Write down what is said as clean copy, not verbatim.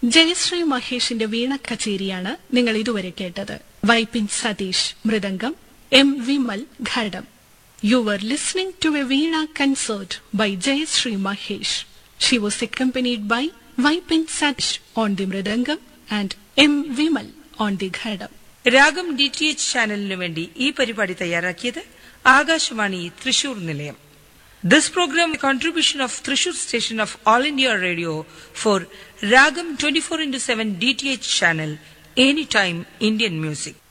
ജയശ്രീ മഹേഷിന്റെ വീണ കച്ചേരിയാണ് നിങ്ങൾ ഇതുവരെ കേട്ടത്. Vypin Satheesh mridangam, M Vimal ghatam. You were listening to a Veena concert by Jayashree Mahesh. She was accompanied by Vaipin Satish on the Mridangam and M. Vimal on the Ghadam. രാഗം DTH ചാനലിനു വേണ്ടി ഈ പരിപാടി തയ്യാറാക്കിയത് ആകാശവാണി തൃശൂർ നിലയം. This program is a contribution of Thrissur station of All India Radio for Ragam 24/7 DTH channel, anytime Indian music.